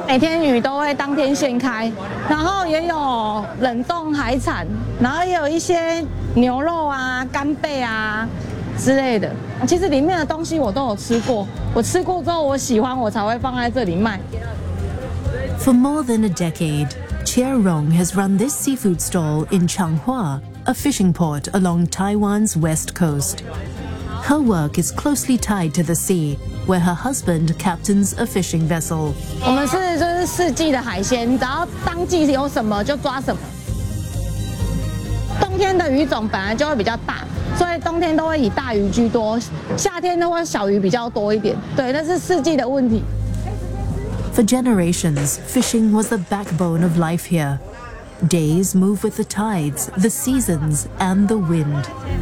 每天鱼都会当天现开，然后也有冷冻海产，然后也有一些牛肉啊、干贝啊之类的。其实里面的东西我都有吃过，我吃过之后我喜欢，我才会放在这里卖。 For more than a decade, Chia Rong has run this seafood stall in Changhua, a fishing port along Taiwan's west coast. Her work is closely tied to the sea, where her husband captains a fishing vessel. 我们就是四季的海鲜，只要当季有什么就抓什么。冬天的鱼种本来就会比较大，所以冬天都会以大鱼居多，夏天都会小鱼比较多一点。对，那是四季的问题。 For generations, fishing was the backbone of life here. Days move with the tides, the seasons, and the wind.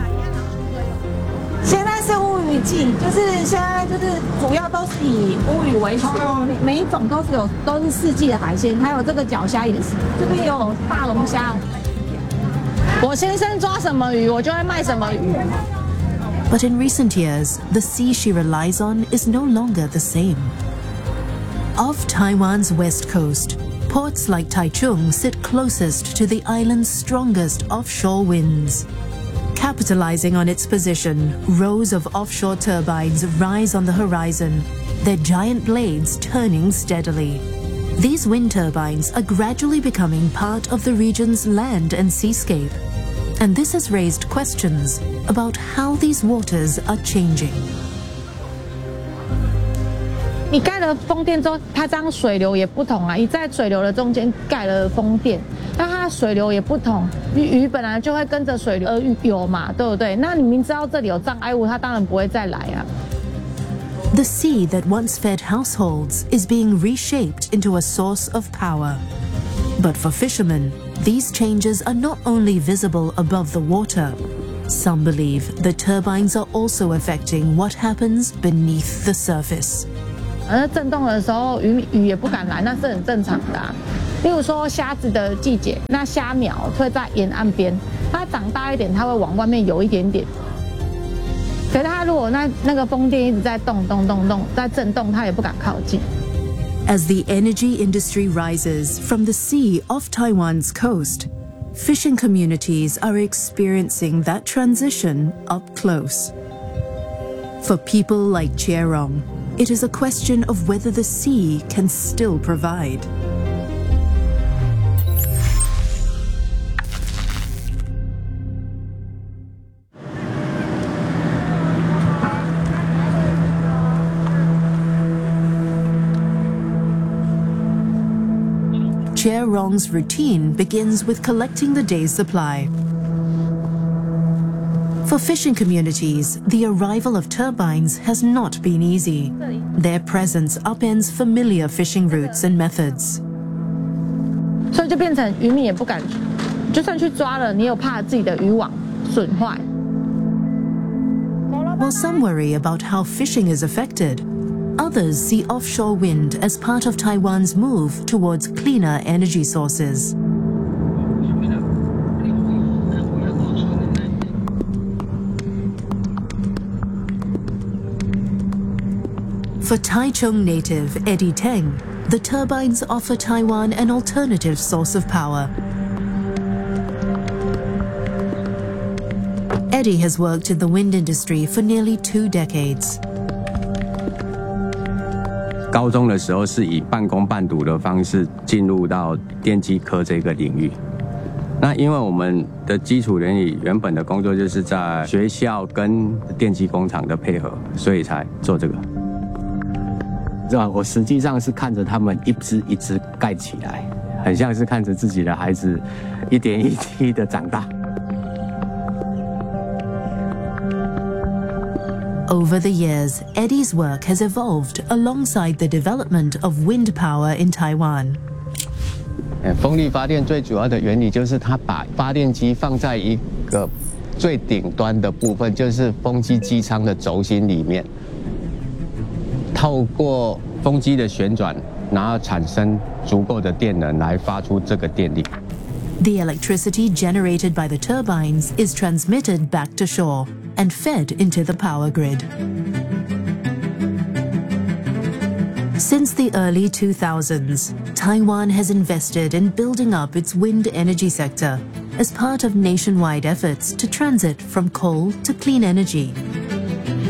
现在是乌鱼季，就是现在就是主要都是以乌鱼为主，每一种都是四季的海鲜，还有这个脚虾也是，这边也有大龙虾。我先生抓什么鱼，我就会卖什么鱼。 But in recent years, the sea she relies on is no longer the same. Off Taiwan's west coast, ports like Taichung sit closest to the island's strongest offshore winds. Capitalizing on its position, rows of offshore turbines rise on the horizon, their giant blades turning steadily. These wind turbines are gradually becoming part of the region's land and seascape, and this has raised questions about how these waters are changing. 你盖了风电之后，它这样水流也不同啊。你在水流的中间盖了风电，那它的水流也不同。鱼本来就会跟着水流而游嘛，对不对？那你明知道这里有障碍物，它当然不会再来啊。 The sea that once fed households is being reshaped into a source of power. But for fishermen, these changes are not only visible above the water. Some believe the turbines are also affecting what happens beneath the surface. 震动的时候，鱼也不敢来，那是很正常的啊。例如说虾子的季节，那虾苗会在沿岸边，它长大一点，它会往外面游一点点。可是它如果那个风电一直在动，在震动，它也不敢靠近。 As the energy industry rises from the sea off Taiwan's coast, fishing communities are experiencing that transition up close. For people like Chia Rong, it is a question of whether the sea can still provide. Chia Rong's routine begins with collecting the day's supply. For fishing communities, the arrival of turbines has not been easy. Their presence upends familiar fishing routes and methods. 所以就变成渔民也不敢，就算去抓了，你有怕自己的渔网损坏。 While some worry about how fishing is affected, others see offshore wind as part of Taiwan's move towards cleaner energy sources. For Taichung native Eddie Teng, the turbines offer Taiwan an alternative source of power. Eddie has worked in the wind industry for nearly 2 decades. 高中的时候是以半工半读的方式进入到电机科这个领域。那因为我们的基础原理原本的工作就是在学校跟电机工厂的配合，所以才做这个。知道我实际上是看着他们一只一只盖起来，很像是看着自己的孩子一点一滴的长大。 Over the years, Eddie's work has evolved alongside the development of wind power in Taiwan. 风力发电最主要的原理就是它把发电机放在一个最顶端的部分，就是风机机舱的轴心里面，透过风机的旋转，然后产生足够的电能来发出这个电力。 The electricity generated by the turbines is transmitted back to shore and fed into the power grid. Since the early 2000s, Taiwan has invested in building up its wind energy sector as part of nationwide efforts to transit from coal to clean energy.